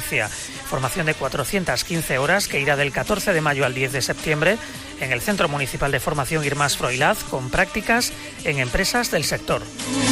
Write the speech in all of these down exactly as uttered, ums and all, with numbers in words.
Galicia. Formación de cuatrocientas quince horas que irá del catorce de mayo al diez de septiembre en el Centro Municipal de Formación Irmás Froilaz, con prácticas en empresas del sector.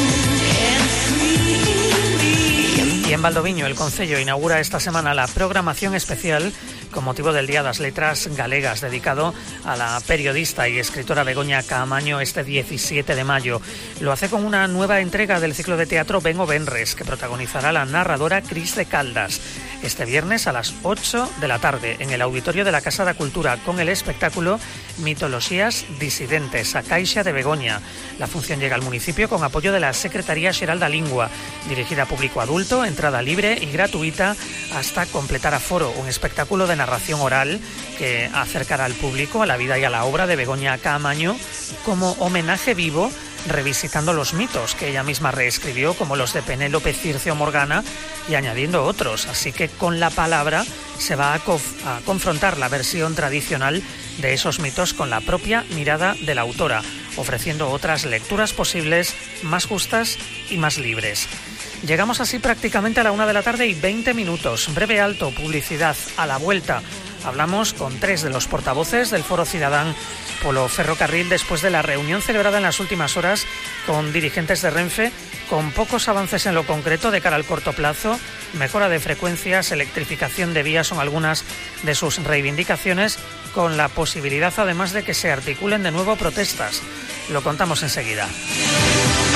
Y en Valdoviño, el Concello inaugura esta semana la programación especial con motivo del Día das Letras Galegas, dedicado a la periodista y escritora Begoña Caamaño este diecisiete de mayo. Lo hace con una nueva entrega del ciclo de teatro Ben o Benres, que protagonizará la narradora Cris de Caldas, este viernes a las ocho de la tarde en el auditorio de la Casa da Cultura, con el espectáculo Mitoloxías Disidentes, a Caixa de Begoña. La función llega al municipio con apoyo de la Secretaría Xeral da Lingua, dirigida a público adulto, entrada libre y gratuita hasta completar aforo, un espectáculo de narración oral que acercará al público a la vida y a la obra de Begoña Caamaño como homenaje vivo, revisitando los mitos que ella misma reescribió, como los de Penélope, Circe o Morgana, y añadiendo otros. Así que con la palabra se va a, cof- a confrontar la versión tradicional de esos mitos con la propia mirada de la autora, ofreciendo otras lecturas posibles, más justas y más libres. Llegamos así prácticamente a la una de la tarde y veinte minutos. Breve alto, publicidad. A la vuelta hablamos con tres de los portavoces del Foro Cidadán Polo Ferrocarril después de la reunión celebrada en las últimas horas con dirigentes de Renfe, con pocos avances en lo concreto de cara al corto plazo. Mejora de frecuencias, electrificación de vías son algunas de sus reivindicaciones, con la posibilidad además de que se articulen de nuevo protestas. Lo contamos enseguida.